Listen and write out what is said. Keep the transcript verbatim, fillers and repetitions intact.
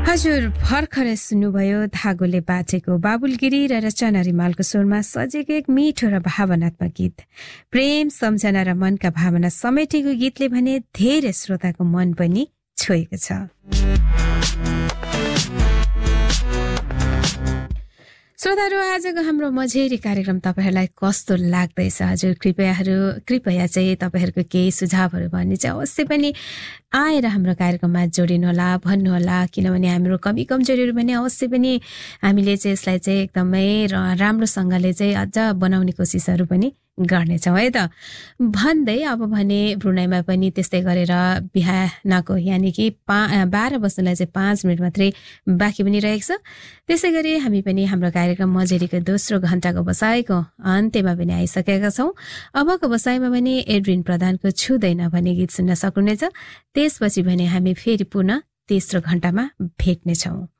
हजुर भर्खरै सुन्नुभयो धागोले बाँचेको बाबुल गिरी र रचना रिमालको स्वरमा सजेको एक मिठो र भावनात्मक गीत। प्रेम सम्झना र मनका भावना समेटेको गीतले भने धेरै श्रोताको मन पनि छोएको छ। श्रोताहरू, आजको हाम्रो मझेरी कार्यक्रम तपाईहरुलाई कस्तो लाग्दैछ? हजुर कृपयाहरू कृपया चाहिँ तपाईहरुको केही सुझावहरू भन्ने चाहिँ अवश्य पनि आएर हाम्रो कार्यक्रममा जोडिनुहोला, भन्नुहोला, किनभने हाम्रो कमी कमजोरीहरू पनि अवश्य पनि हामीले चाहिँ यसलाई चाहिँ एकदमै राम्रोसँगले चाहिँ अझ बनाउने कोसिसहरू पनि गर्नेछौँ है त। भन्दै अब भने ब्रुनाईमा पनि त्यस्तै गरेर बिहानको यानि कि पा बाह्र बज्नलाई चाहिँ पाँच मिनट मात्रै बाँकी पनि रहेको छ। त्यसै गरी हामी पनि हाम्रो कार्यक्रम मझेरीको दोस्रो घण्टाको बसाइको अन्त्यमा पनि आइसकेका छौँ। अबको बसाइमा पनि एड्रिन प्रधानको छुँदैन भन्ने गीत सुन्न सक्नुहुनेछ। त्यसपछि भने हामी फेरि पुनः तेस्रो घण्टामा भेट्नेछौँ।